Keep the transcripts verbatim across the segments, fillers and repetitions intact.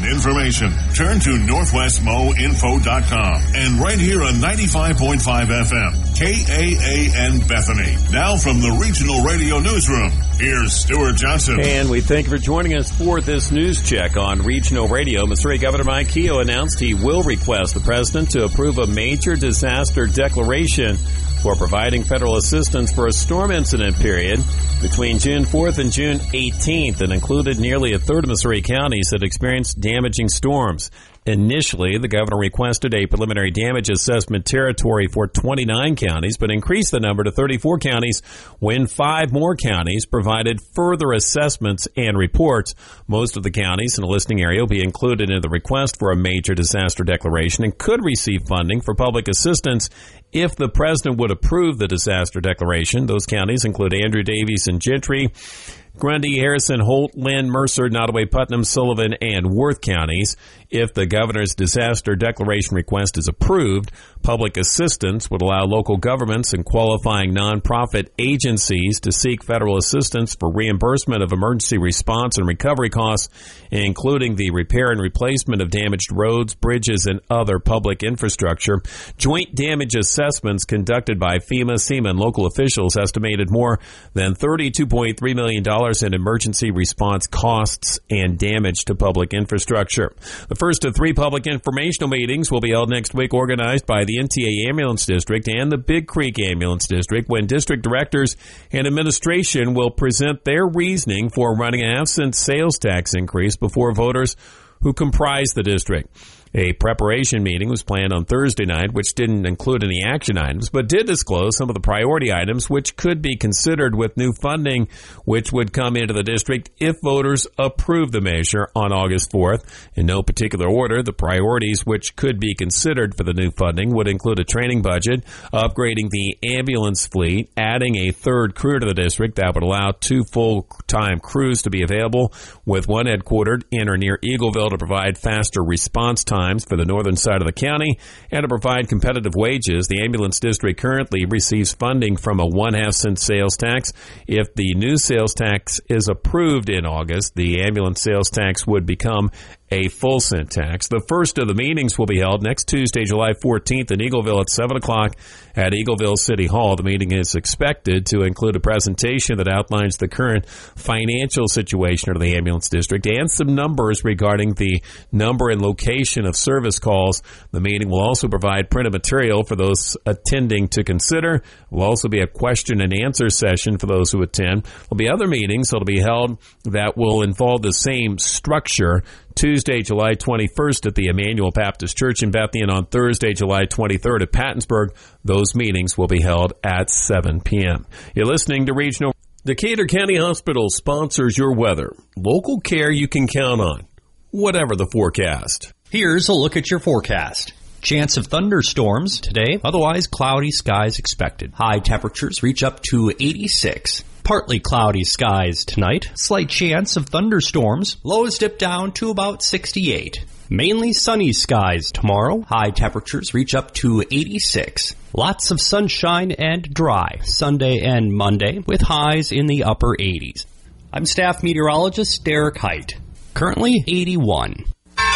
and information, turn to northwest mow info dot com and right here on ninety-five point five F M, K A A N Bethany. Now from the Regional Radio Newsroom, here's Stuart Johnson. And we thank you for joining us for this news check on Regional Radio. Missouri Governor Mike Keogh announced he will request the president to approve a major disaster declaration for providing federal assistance for a storm incident period between June fourth and June eighteenth, and included nearly a third of Missouri counties that experienced damaging storms. Initially, the governor requested a preliminary damage assessment territory for twenty-nine counties, but increased the number to thirty-four counties when five more counties provided further assessments and reports. Most of the counties in the listing area will be included in the request for a major disaster declaration and could receive funding for public assistance if the president would approve the disaster declaration. Those counties include Andrew Davies and Gentry, Grundy, Harrison, Holt, Lynn, Mercer, Nottoway, Putnam, Sullivan, and Worth counties. If the governor's disaster declaration request is approved, public assistance would allow local governments and qualifying nonprofit agencies to seek federal assistance for reimbursement of emergency response and recovery costs, including the repair and replacement of damaged roads, bridges, and other public infrastructure. Joint damage assessments conducted by FEMA, SEMA, and local officials estimated more than thirty-two point three million dollars in emergency response costs and damage to public infrastructure. The first of three public informational meetings will be held next week, organized by the N T A Ambulance District and the Big Creek Ambulance District, when district directors and administration will present their reasoning for running a half-cent sales tax increase before voters who comprise the district. A preparation meeting was planned on Thursday night, which didn't include any action items, but did disclose some of the priority items which could be considered with new funding, which would come into the district if voters approve the measure on August fourth. In no particular order, the priorities which could be considered for the new funding would include a training budget, upgrading the ambulance fleet, adding a third crew to the district that would allow two full-time crews to be available, with one headquartered in or near Eagleville to provide faster response time for the northern side of the county, and to provide competitive wages. The ambulance district currently receives funding from a one-half cent sales tax. If the new sales tax is approved in August, the ambulance sales tax would become a full cent tax. The first of the meetings will be held next Tuesday, July fourteenth in Eagleville at seven o'clock at Eagleville City Hall. The meeting is expected to include a presentation that outlines the current financial situation of the ambulance district and some numbers regarding the number and location of service calls. The meeting will also provide printed material for those attending to consider. There will also be a question and answer session for those who attend. There will be other meetings that will be held that will involve the same structure. Tuesday, July twenty-first at the Emmanuel Baptist Church in Bethany, and on Thursday, July twenty-third at Pattonsburg. Those meetings will be held at seven p.m. You're listening to Regional. Decatur County Hospital sponsors your weather. Local care you can count on, whatever the forecast. Here's a look at your forecast. Chance of thunderstorms today, otherwise cloudy skies expected. High temperatures reach up to eighty-six. Partly cloudy skies tonight. Slight chance of thunderstorms. Lows dip down to about sixty-eight. Mainly sunny skies tomorrow. High temperatures reach up to eighty-six. Lots of sunshine and dry Sunday and Monday with highs in the upper eighties. I'm staff meteorologist Derek Height. Currently eighty-one.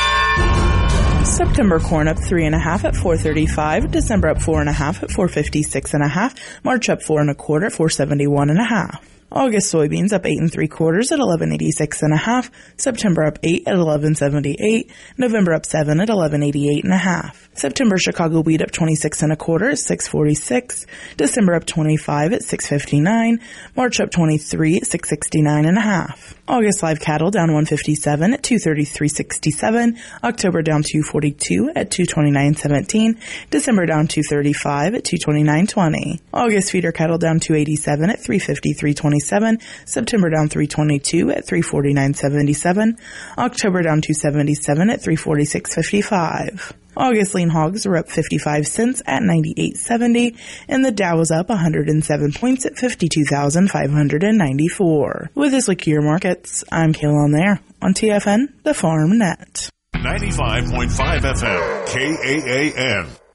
September corn up three and a half at four thirty-five. December up four and a half at four fifty-six and a half. March up four and a quarter at four seventy-one and a half. August soybeans up eight and three quarters at eleven eighty-six and a half. September up eight at eleven seventy-eight. November up seven at eleven eighty-eight and a half. September Chicago wheat up twenty-six and a quarter at six forty-six. December up twenty-five at six fifty-nine. March up twenty-three at six sixty-nine and a half. August live cattle down one fifty-seven at two thirty-three sixty-seven. October down two forty-two at two twenty-nine seventeen. December down two thirty-five at two twenty-nine twenty. August feeder cattle down two eighty-seven at three fifty-three twenty-seven. September down three twenty-two at three forty-nine seventy-seven. October down two seventy-seven at three forty-six fifty-five. August lean hogs are up fifty-five cents at ninety-eight seventy, and the Dow is up one hundred seven points at fifty-two thousand five hundred ninety-four. With this look at your markets, I'm Kayla on there on T F N, the Farm Net. ninety-five point five F M, K A A N.